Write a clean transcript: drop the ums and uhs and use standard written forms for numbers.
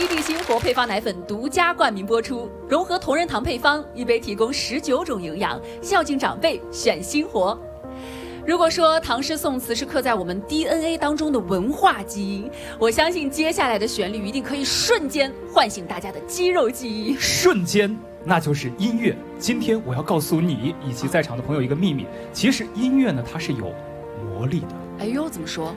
AD 星活配方奶粉独家冠名播出，融合同仁堂配方，一杯提供19种营养，孝敬长辈选星活。如果说唐诗宋词是刻在我们 DNA 当中的文化基因，我相信接下来的旋律一定可以瞬间唤醒大家的肌肉记忆。 瞬间，那就是音乐。今天我要告诉你以及在场的朋友一个秘密，其实音乐呢，它是有魔力的。 哎呦，怎么说？